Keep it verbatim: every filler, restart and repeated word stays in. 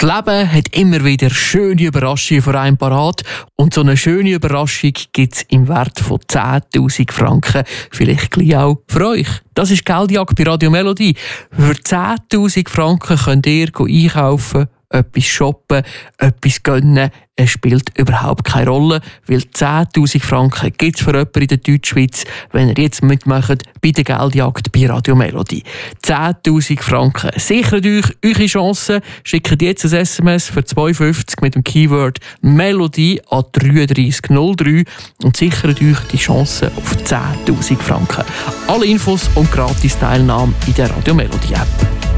Leben hat immer wieder schöne Überraschungen für einen parat. Und so eine schöne Überraschung gibt es im Wert von zehntausend Franken. Vielleicht gleich auch für euch. Das ist Geldjagd bei Radio Melodie. Für zehntausend Franken könnt ihr einkaufen, etwas shoppen, etwas gönnen. Es spielt überhaupt keine Rolle, weil zehntausend Franken gibt es für jemanden in der Deutschschweiz, wenn ihr jetzt mitmacht bei der Geldjagd bei Radio Melodie. zehntausend Franken. Sichert euch eure Chancen. Schickt jetzt ein S M S für zwei fünfzig mit dem Keyword Melodie an drei drei null drei und sichert euch die Chance auf zehntausend Franken. Alle Infos und Gratis-Teilnahme in der Radio Melodie App.